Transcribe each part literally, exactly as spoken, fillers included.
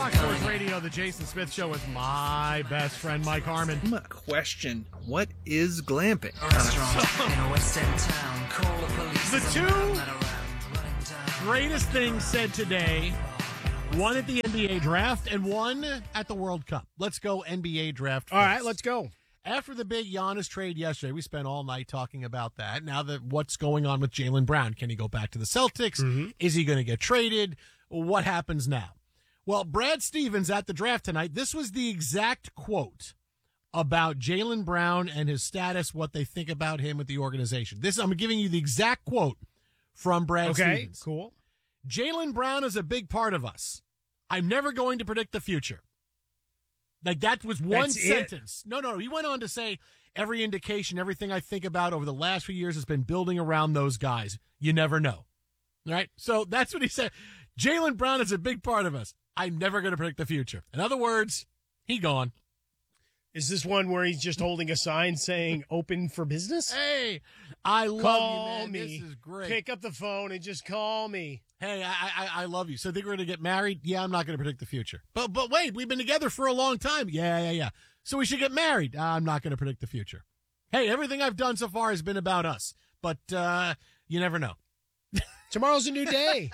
Fox Sports Radio, the Jason Smith Show with my best friend, Mike Harmon. Question, what is glamping? The two greatest things said today, one at the N B A draft and one at the World Cup. Let's go N B A draft first. All right, let's go. After the big Giannis trade yesterday, we spent all night talking about that. Now that what's going on with Jaylen Brown? Can he go back to the Celtics? Mm-hmm. Is he going to get traded? What happens now? Well, Brad Stevens at the draft tonight, this was the exact quote about Jaylen Brown and his status, what they think about him with the organization. This, I'm giving you the exact quote from Brad okay, Stevens. Cool. Jaylen Brown is a big part of us. I'm never going to predict the future. Like, that was one That's sentence. It? No, no, he went on to say, every indication, everything I think about over the last few years has been building around those guys. You never know. All right? So that's what he said. Jaylen Brown is a big part of us. I'm never going to predict the future. In other words, he gone. Is this one where he's just holding a sign saying open for business? Hey, I love call you, man. me. This is great. Pick up the phone and just call me. Hey, I, I I love you. So think we're going to get married? Yeah, I'm not going to predict the future. But but wait, we've been together for a long time. Yeah, yeah, yeah. So we should get married? Uh, I'm not going to predict the future. Hey, everything I've done so far has been about us. But uh, you never know. Tomorrow's a new day.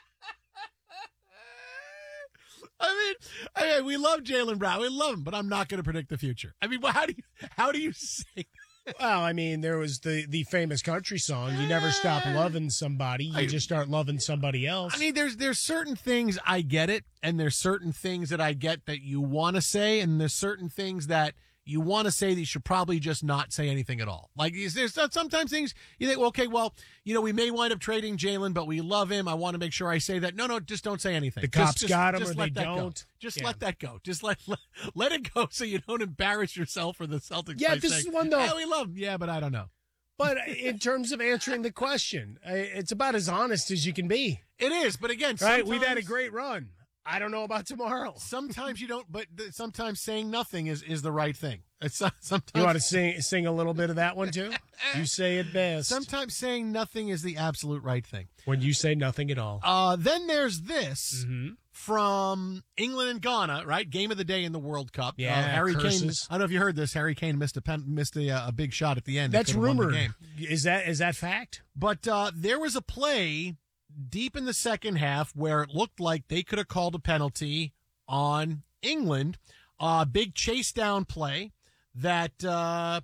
I mean, I mean, we love Jaylen Brown. We love him, but I'm not going to predict the future. I mean, well, how do you how do you say? Well, I mean, there was the, the famous country song, you never stop loving somebody, you just start loving somebody else. I mean, there's there's certain things I get it, and there's certain things that I get that you want to say, and there's certain things that you want to say that you should probably just not say anything at all. Like, there's sometimes things you think, well, okay, well, you know, we may wind up trading Jaylen, but we love him. I want to make sure I say that. No, no, just don't say anything. The just, cops just, got him just or let they that don't. Go. Just Yeah. let that go. Just let, let let it go so you don't embarrass yourself or the Celtics. Yeah, by this saying, is one, though. Yeah, we love him. Yeah, but I don't know. But in terms of answering the question, it's about as honest as you can be. It is, but again, right? We've had a great run. I don't know about tomorrow. Sometimes you don't, but th- sometimes saying nothing is, is the right thing. It's uh, sometimes you want to sing sing a little bit of that one too. You say it best. Sometimes saying nothing is the absolute right thing. When you say nothing at all. Uh, then there's this mm-hmm. from England and Ghana, right? Game of the day in the World Cup. Yeah, uh, Harry curses. Kane. I don't know if you heard this. Harry Kane missed a pen, missed a, uh, a big shot at the end. That's rumored. Game. Is that is that fact? But uh, there was a play deep in the second half where it looked like they could have called a penalty on England. A uh, big chase down play that uh,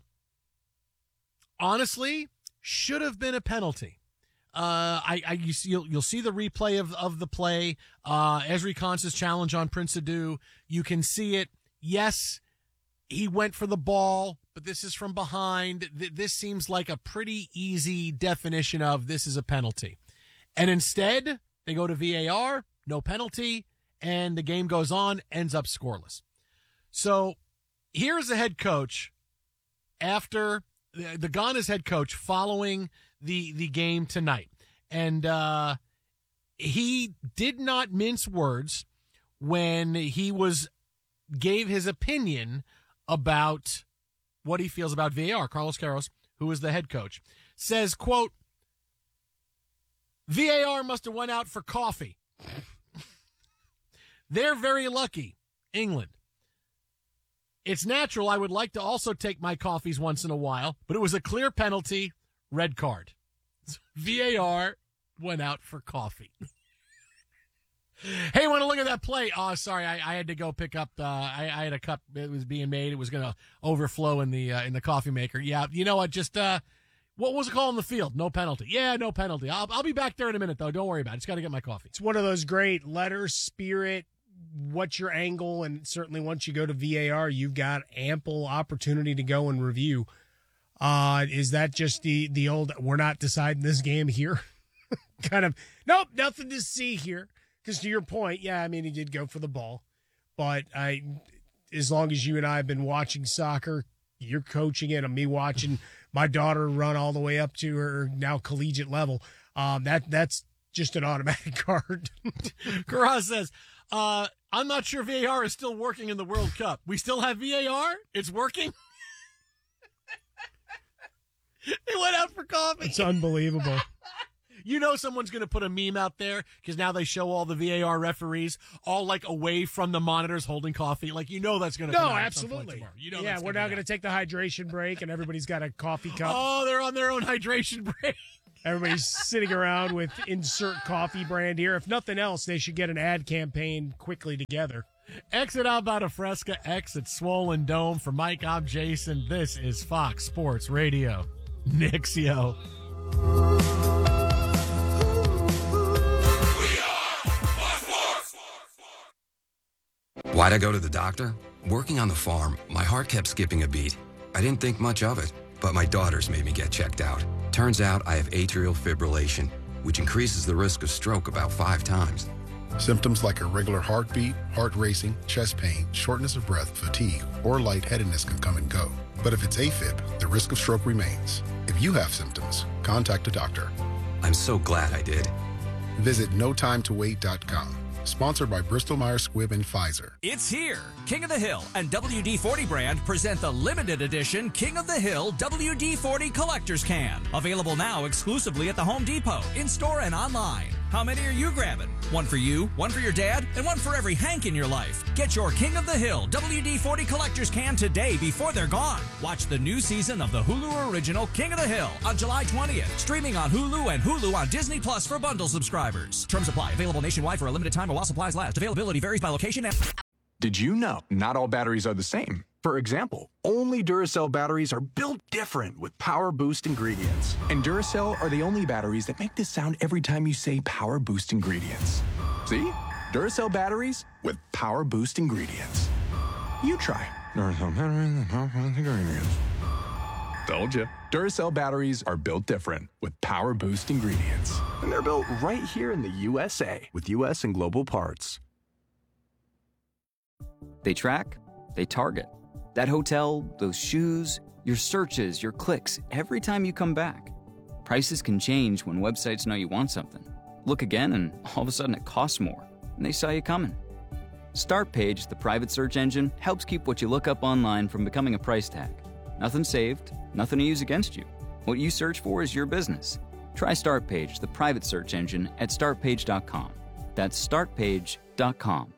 honestly should have been a penalty. Uh, I, I you see, you'll, you'll see the replay of, of the play. Uh, Ezri Konsa's challenge on Prince Adu. You can see it. Yes, he went for the ball, but this is from behind. This seems like a pretty easy definition of this is a penalty. And instead, they go to V A R, no penalty, and the game goes on, ends up scoreless. So here's the head coach after the, the Ghana's head coach following the, the game tonight. And uh, he did not mince words when he was gave his opinion about what he feels about V A R. Carlos Queiroz, who is the head coach, says, quote, V A R must have went out for coffee. They're very lucky, England. It's natural I would like to also take my coffees once in a while, but it was a clear penalty, red card. V A R went out for coffee. Hey, want to look at that play? Oh, sorry, I, I had to go pick up. Uh, I, I had a cup. It was being made. It was going to overflow in the uh, in the coffee maker. Yeah, you know what? Just uh, what was it called in the field? No penalty. Yeah, no penalty. I'll I'll be back there in a minute though. Don't worry about it. Just got to get my coffee. It's one of those great letter, spirit, what's your angle, and certainly once you go to V A R, you've got ample opportunity to go and review. Uh, is that just the the old we're not deciding this game here? kind of nope, nothing to see here. Because to your point, yeah, I mean, he did go for the ball. But I, as long as you and I have been watching soccer, you're coaching it, and me watching my daughter run all the way up to her now collegiate level, um, that that's just an automatic card. Karaz says, uh, I'm not sure V A R is still working in the World Cup. We still have V A R? It's working? They went out for coffee. It's unbelievable. you know someone's going to put a meme out there because now they show all the V A R referees all like away from the monitors holding coffee. Like, you know that's going to No, come out absolutely. at some point tomorrow. You know yeah, that's we're now going to take the hydration break, and everybody's got a coffee cup. Oh, they're on their own hydration break. Everybody's sitting around with insert coffee brand here. If nothing else, they should get an ad campaign quickly together. Exit Alberta Fresca, exit Swollen Dome. For Mike, I'm Jason. This is Fox Sports Radio. Nixio. Why'd I go to the doctor? Working on the farm, my heart kept skipping a beat. I didn't think much of it, but my daughters made me get checked out. Turns out I have atrial fibrillation, which increases the risk of stroke about five times. Symptoms like irregular heartbeat, heart racing, chest pain, shortness of breath, fatigue, or lightheadedness can come and go. But if it's AFib, the risk of stroke remains. If you have symptoms, contact a doctor. I'm so glad I did. Visit no time to wait dot com. Sponsored by Bristol-Myers Squibb and Pfizer. It's here. King of the Hill and W D forty brand present the limited edition King of the Hill W D forty Collector's Can. Available now exclusively at the Home Depot, in-store and online. How many are you grabbing? One for you, one for your dad, and one for every Hank in your life. Get your King of the Hill W D forty Collector's Can today before they're gone. Watch the new season of the Hulu original King of the Hill on July twentieth. Streaming on Hulu and Hulu on Disney Plus for bundle subscribers. Terms apply. Available nationwide for a limited time or while supplies last. Availability varies by location and... Did you know not all batteries are the same? For example, only Duracell batteries are built different with Power Boost ingredients. And Duracell are the only batteries that make this sound every time you say Power Boost ingredients. See? Duracell batteries with Power Boost ingredients. You try. Duracell batteries with Power Boost ingredients. Told you. Duracell batteries are built different with Power Boost ingredients. And they're built right here in the U S A with U S and global parts. They track, they target. That hotel, those shoes, your searches, your clicks, every time you come back. Prices can change when websites know you want something. Look again and all of a sudden it costs more, and they saw you coming. Startpage, the private search engine, helps keep what you look up online from becoming a price tag. Nothing saved, nothing to use against you. What you search for is your business. Try Startpage, the private search engine, at start page dot com. That's start page dot com.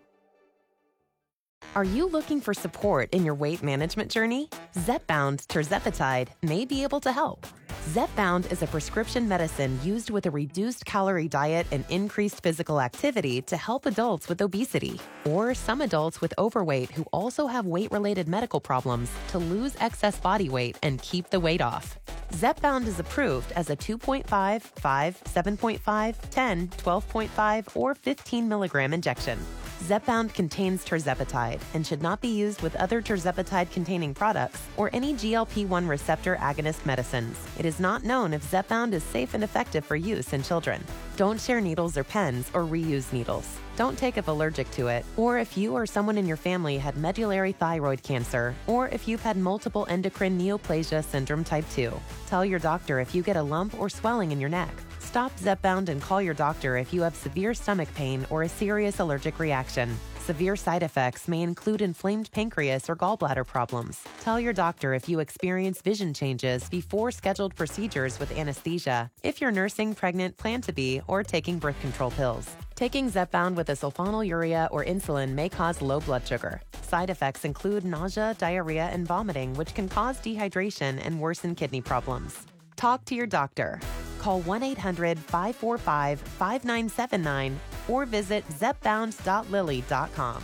Are you looking for support in your weight management journey? Zepbound tirzepatide may be able to help. Zepbound is a prescription medicine used with a reduced calorie diet and increased physical activity to help adults with obesity or some adults with overweight who also have weight-related medical problems to lose excess body weight and keep the weight off. Zepbound is approved as a two point five, five, seven point five, ten, twelve point five, or fifteen milligram injection. Zepbound contains tirzepatide and should not be used with other tirzepatide-containing products or any G L P one receptor agonist medicines. It is not known if Zepbound is safe and effective for use in children. Don't share needles or pens or reuse needles. Don't take if allergic to it, or if you or someone in your family had medullary thyroid cancer, or if you've had multiple endocrine neoplasia syndrome type two. Tell your doctor if you get a lump or swelling in your neck. Stop Zepbound and call your doctor if you have severe stomach pain or a serious allergic reaction. Severe side effects may include inflamed pancreas or gallbladder problems. Tell your doctor if you experience vision changes before scheduled procedures with anesthesia, if you're nursing, pregnant, plan to be, or taking birth control pills. Taking Zepbound with a sulfonylurea or insulin may cause low blood sugar. Side effects include nausea, diarrhea, and vomiting, which can cause dehydration and worsen kidney problems. Talk to your doctor. Call one eight hundred, five four five, five nine seven nine or visit zepbound dot lilly dot com.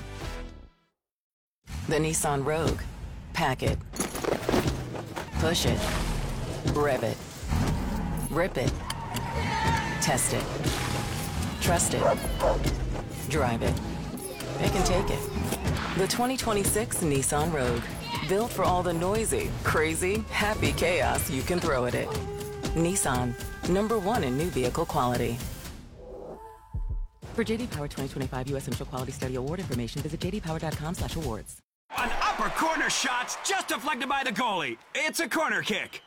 The Nissan Rogue. Pack it. Push it. Rev it. Rip it. Test it. Trust it. Drive it. It can take it. The twenty twenty-six Nissan Rogue. Built for all the noisy, crazy, happy chaos you can throw at it. Nissan. Number one in new vehicle quality. For J D Power twenty twenty-five U S Central Quality Study Award information, visit j d power dot com slash awards. An upper corner shot's just deflected by the goalie. It's a corner kick.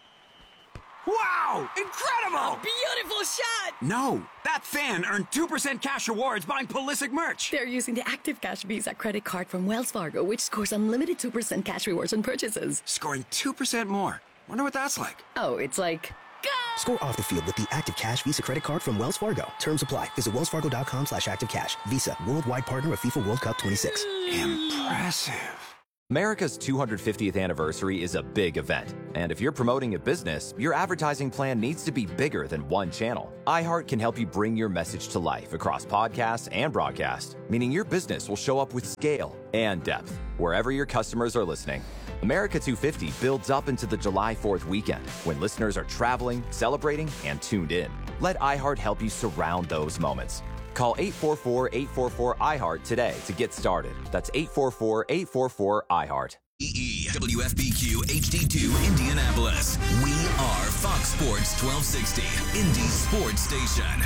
Wow! Incredible! A beautiful shot! No, that fan earned two percent cash rewards buying Pulisic merch. They're using the Active Cash Visa credit card from Wells Fargo, which scores unlimited two percent cash rewards on purchases. Scoring two percent more. Wonder what that's like. Oh, it's like... Go! Score off the field with the Active Cash Visa credit card from Wells Fargo. Terms apply. Visit wellsfargo.com slash activecash. Visa, worldwide partner of FIFA World Cup twenty-six. Impressive. America's two hundred fiftieth anniversary is a big event, and if you're promoting a business, your advertising plan needs to be bigger than one channel. iHeart can help you bring your message to life across podcasts and broadcast, meaning your business will show up with scale and depth wherever your customers are listening. America two fifty builds up into the July fourth weekend when listeners are traveling, celebrating, and tuned in. Let iHeart help you surround those moments. Call eight four four, eight four four, I heart today to get started. That's eight four four, eight four four, I heart. E E W F B Q H D two Indianapolis. We are Fox Sports twelve sixty, Indy's sports station.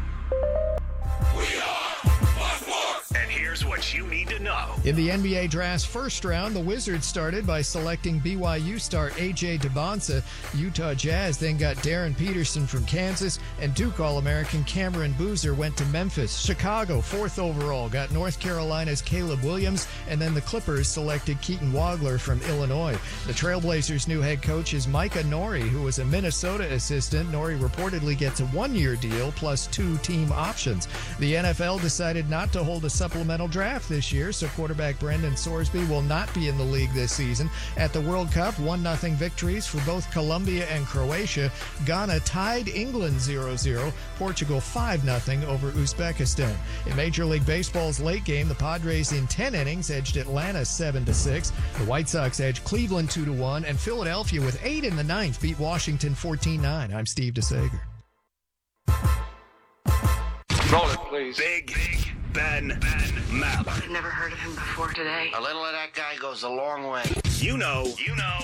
We are Fox Sports. And here's what you need to know. In the N B A draft's first round, the Wizards started by selecting B Y U star A J Debonsa. Utah Jazz then got Darren Peterson from Kansas, and Duke All-American Cameron Boozer went to Memphis. Chicago, fourth overall, got North Carolina's Caleb Williams, and then the Clippers selected Keaton Wagler from Illinois. The Trailblazers' new head coach is Micah Nori, who was a Minnesota assistant. Nori reportedly gets a one-year deal plus two team options. The N F L decided not to hold a supplemental draft this year, so quarterback Brendan Sorsby will not be in the league this season. At the World Cup, one nothing victories for both Colombia and Croatia. Ghana tied England zero zero. Portugal five nothing over Uzbekistan. In Major League Baseball's late game, the Padres in ten innings edged Atlanta seven to six. The White Sox edged Cleveland two to one, and Philadelphia with eight in the ninth beat Washington fourteen nine. I'm Steve DeSager. Roll it, please. Big, big Ben, Ben Maller. I've never heard of him before today. A little of that guy goes a long way. You know, you know.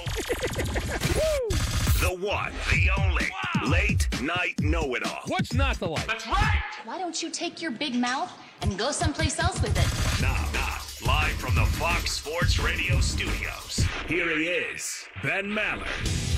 The one, the only, wow. Late night know-it-all. What's not the like? That's right. Why don't you take your big mouth and go someplace else with it? Now, now, live from the Fox Sports Radio studios, here he is, Ben Maller.